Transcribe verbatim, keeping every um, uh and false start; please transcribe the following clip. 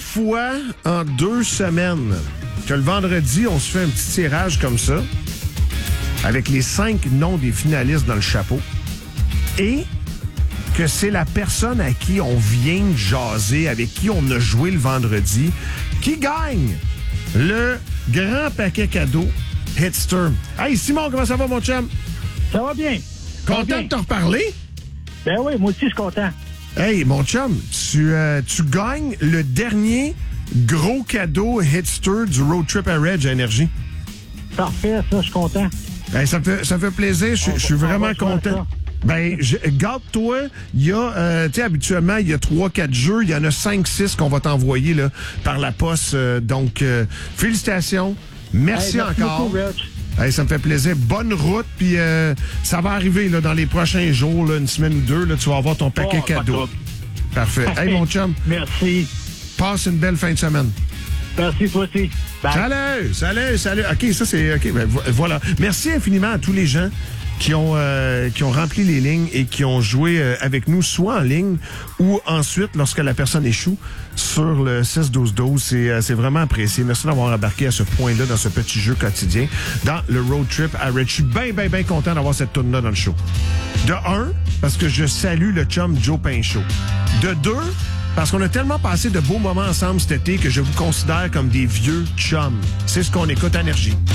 fois en deux semaines que le vendredi, on se fait un petit tirage comme ça, avec les cinq noms des finalistes dans le chapeau, et que c'est la personne à qui on vient de jaser, avec qui on a joué le vendredi, qui gagne le grand paquet cadeau Hitster. Hey Simon, comment ça va mon chum? Ça va bien. Ça va Content bien. de te reparler? Ben oui, moi aussi je suis content. Hey mon chum, tu, euh, tu gagnes le dernier gros cadeau Hitster du Road Trip à Reg à Énergie. Parfait, ça, je suis content. Hey, ça, me fait, ça me fait plaisir, je, On je suis va- on vraiment va faire content. ça. Ben, je- garde-toi, il y a, euh, tu sais, habituellement, il y a trois quatre jeux, il y en a cinq six qu'on va t'envoyer là, par la poste. euh, donc, euh, félicitations. Merci, Hey, merci encore. beaucoup, Rich. Hey, ça me fait plaisir. Bonne route, puis euh, ça va arriver là, dans les prochains jours, là, une semaine ou deux, là, tu vas avoir ton paquet Oh, pas de cadeau. trouble. Parfait. Hey, mon chum, Merci. passe une belle fin de semaine. Merci, toi aussi. Bye. Salut, salut, salut. OK, ça c'est OK, ben vo- voilà. Merci infiniment à tous les gens qui ont euh, qui ont rempli les lignes et qui ont joué euh, avec nous soit en ligne ou ensuite lorsque la personne échoue sur le six douze douze. C'est euh, c'est vraiment apprécié. Merci d'avoir embarqué à ce point-là dans ce petit jeu quotidien dans le road trip à Red. Je suis bien bien bien content d'avoir cette tourne là dans le show. De un, parce que je salue le chum Joe Pinchot. De deux, parce qu'on a tellement passé de beaux moments ensemble cet été que je vous considère comme des vieux chums. C'est ce qu'on écoute à Énergie.